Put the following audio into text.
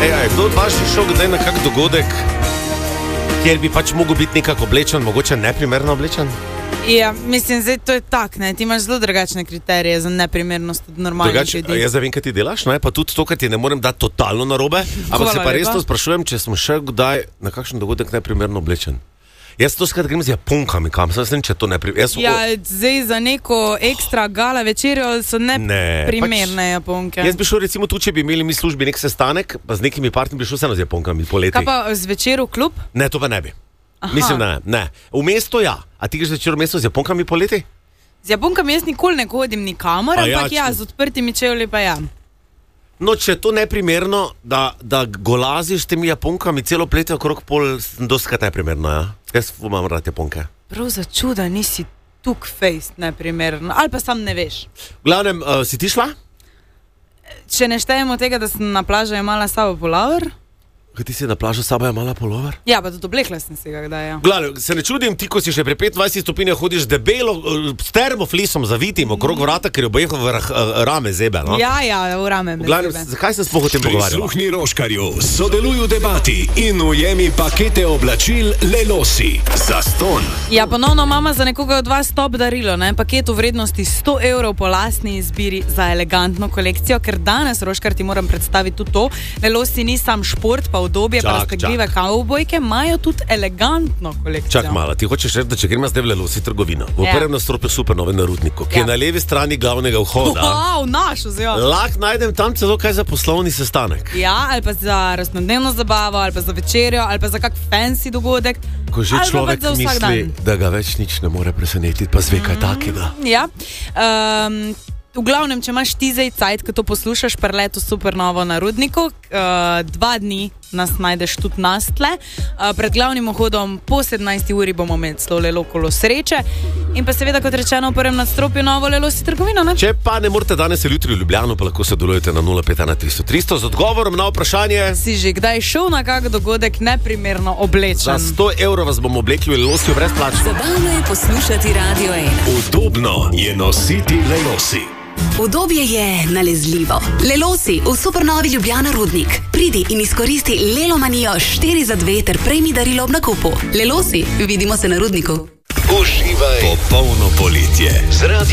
Kdo od vas je šel kdaj na kak dogodek, kjer bi pač mogel biti nekako oblečen, mogoče neprimerno oblečen? Ja, mislim, zdaj to je tak, ne? Ti imaš zelo drugačne kriterije za neprimernost od normalnih ljudi. Jaz vem, kaj ti delaš, ne? Pa tudi to, kaj ti ne morem dati totalno narobe, ampak se pa resno sprašujem, če smo še kdaj na kakšen dogodek neprimerno oblečen. Jaz to skrat grem z Japonkami, kam sem če to zdaj za neko ekstra gala večerjo so neprimerne Japonke. Jaz bi šel recimo tu, če bi imeli mi službi nek sestanek, pa z nekimi partnerji bi šel vseeno z Japonkami poleti. Kaj pa zvečer v klub? Ne, to pa ne bi. Mislim, ne. V mesto ja. A ti greš zvečer v mesto z Japonkami poleti? Z Japonkami jaz nikoli ne hodim nikamor, ampak z odprtimi čevlji pa ja. No, če je to neprimerno, da golaziš s temi Japonkami celo pletje okrog pol, dostikrat neprimerno, ja. Jaz imam rad Japonke. Prav za čuda nisi tuk-faced neprimerno, ali pa sam ne veš. V glavnem, si ti šla? Če ne štejemo tega, da sem na plažo imala s sabo pulover. Kaj ti si na plažo s sabo imala pulover? Ja, pa tudi oblekla sem se ga kdaj, ja. V glavnem, se ne čudim ti, ko si še pri 25 stopinjah hodiš debelo, s termoflisom zavitim okrog vrata, ker je obojih v rame zebe, no? Ja, v rame me zebe. V glavnem, zakaj sem sploh o tem pogovarjala? Prisluhni Roškarju, sodeluj v debati in ujemi pakete oblačil Lelosi. Zastonj. Ja, ponovno mama za nekoga od vas top darilo, ne? Paket v vrednosti 100 € po lastni izbiri za elegantno kolekcijo, ker danes, Roškar, ti moram predstaviti tudi to. Lelosi ni sam šport, pa udobje, pa raztegljive kavbojke, imajo tudi elegantno kolekcijo. Čak malo, ti hočeš reči, da če gremo zdaj v Lelosi trgovino, v prvem nastropju Supernove na Rudniku, ki je na levi strani glavnega vhoda. Lahko najdem tam celo kaj za poslovni sestanek. Ja, ali pa za rojstnodnevno zabavo, ali pa za večerjo, ali pa za kak fancy dogodek. Ko že človek misli, da ga več nič ne more presenetiti, pa zve kaj takega. Ja, v glavnem, če imaš ti zdaj cajt, ko to poslušaš, preletu Supernovo na Rudniku, 2 dni nas najdeš tudi nas tle. Pred glavnim vhodom po 17. uri bomo imeli celo Lelo kolo sreče in pa seveda, kot rečeno, v prvem nadstropju novo Lelosi trgovino, ne? Če pa ne morate danes ali jutri v Ljubljano, pa lahko sodelujete na 051 300 z odgovorom na vprašanje. Si že kdaj šel na kak dogodek neprimerno oblečen? Za 100 € vas bomo oblekli v Lelosi brezplačno. Zabavno je poslušati Radio 1. Udobno je nositi Lelosi. Udobje je nalezljivo. Lelosi v Supernovi Ljubljana Rudnik. Pridi in izkoristi Lelomanijo 4 za 2 ter prejmi darilo ob nakupu. Lelosi, vidimo se na Rudniku. Uživaj popolno poletje.